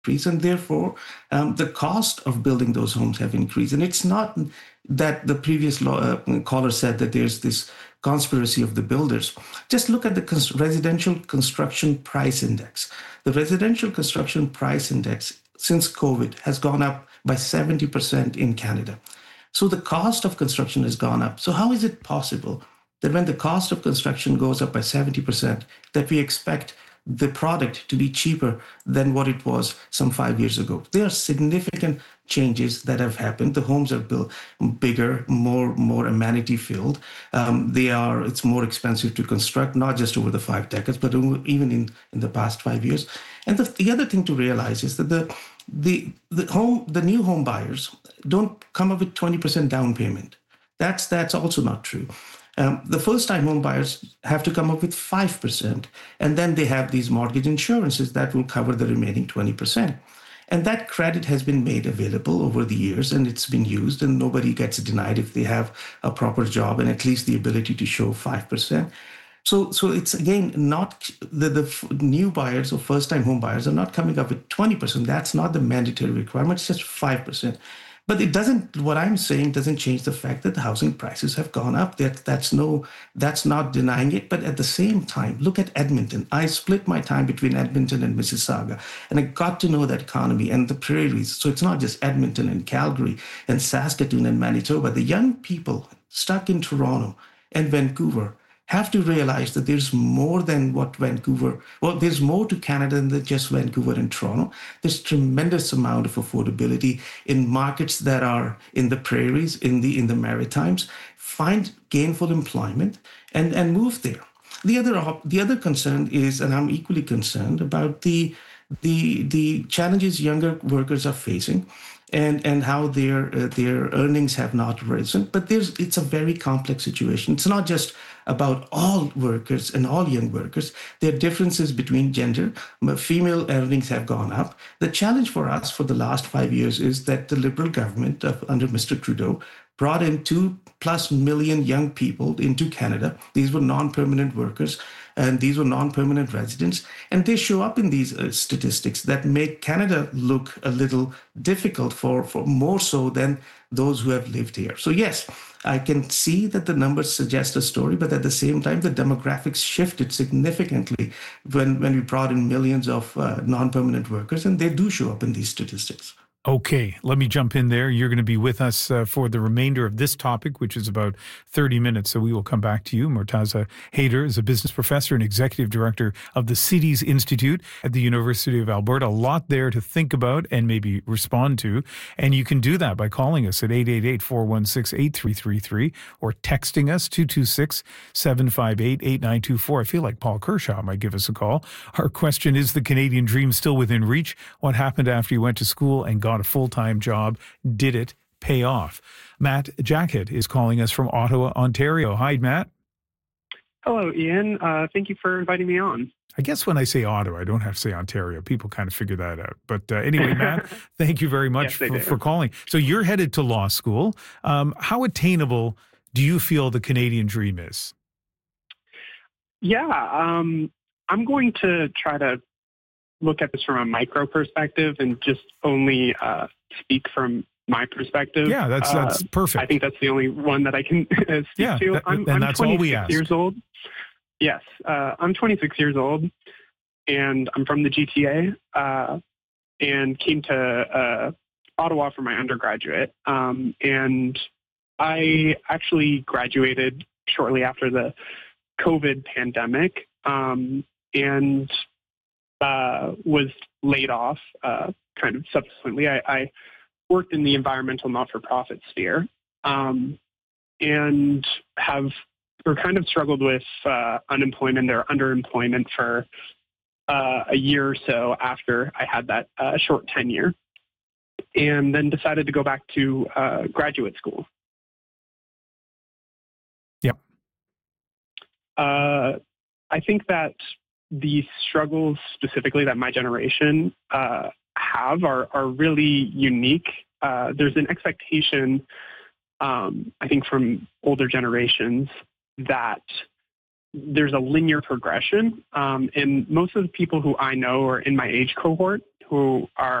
increased, and therefore the cost of building those homes have increased. And it's not that the previous caller said that there's this conspiracy of the builders. Just look at the residential construction price index. The residential construction price index since COVID has gone up by 70% in Canada. So the cost of construction has gone up. So how is it possible that when the cost of construction goes up by 70%, that we expect the product to be cheaper than what it was some 5 years ago? There are significant changes that have happened. The homes are built bigger, more amenity filled. It's more expensive to construct, not just over the 5 decades, but even in the past 5 years. And the other thing to realize is that the new home buyers don't come up with 20% down payment. That's also not true. The first-time home buyers have to come up with 5%, and then they have these mortgage insurances that will cover the remaining 20%. And that credit has been made available over the years, and it's been used, and nobody gets denied if they have a proper job and at least the ability to show 5%. So it's, again, not the new buyers or first-time home buyers are not coming up with 20%. That's not the mandatory requirement. It's just 5%. But what I'm saying doesn't change the fact that the housing prices have gone up. That's not denying it. But at the same time, look at Edmonton. I split my time between Edmonton and Mississauga, and I got to know that economy and the prairies. So it's not just Edmonton and Calgary and Saskatoon and Manitoba. The young people stuck in Toronto and Vancouver have to realize that there's more than there's more to Canada than just Vancouver and Toronto. There's tremendous amount of affordability in markets that are in the prairies, in the Maritimes. Find gainful employment and move there. The other concern is, and I'm equally concerned about the challenges younger workers are facing, and how their earnings have not risen. But it's a very complex situation. It's not just about all workers and all young workers. There are differences between gender. Female earnings have gone up. The challenge for us for the last 5 years is that the Liberal government under Mr. Trudeau brought in 2+ million young people into Canada. These were non-permanent workers, and these were non-permanent residents. And they show up in these statistics that make Canada look a little difficult for more so than those who have lived here. So yes, I can see that the numbers suggest a story, but at the same time, the demographics shifted significantly when we brought in millions of non-permanent workers, and they do show up in these statistics. Okay, let me jump in there. You're going to be with us for the remainder of this topic, which is about 30 minutes. So we will come back to you. Murtaza Haider is a business professor and executive director of the Cities Institute at the University of Alberta. A lot there to think about and maybe respond to. And you can do that by calling us at 888-416-8333 or texting us 226-758-8924. I feel like Paul Kershaw might give us a call. Our question is, the Canadian dream still within reach? What happened after you went to school and got a full-time job? Did it pay off? Matt Jacket is calling us from Ottawa, Ontario. Hi, Matt. Hello, Ian. Thank you for inviting me on. I guess when I say Ottawa, I don't have to say Ontario. People kind of figure that out. But anyway, Matt, thank you very much for calling. So you're headed to law school. How attainable do you feel the Canadian dream is? Yeah, I'm going to try to look at this from a micro perspective and just only speak from my perspective. Yeah, that's perfect. I think that's the only one that I can speak to. I'm that's 26 all we ask. Years old. Yes, I'm 26 years old, and I'm from the GTA, and came to Ottawa for my undergraduate. And I actually graduated shortly after the COVID pandemic, and was laid off kind of subsequently. I worked in the environmental not-for-profit sphere, and have kind of struggled with unemployment or underemployment for a year or so after I had that short tenure, and then decided to go back to graduate school. Yep. I think that the struggles specifically that my generation have are really unique. There's an expectation, I think, from older generations that there's a linear progression. And most of the people who I know are in my age cohort who are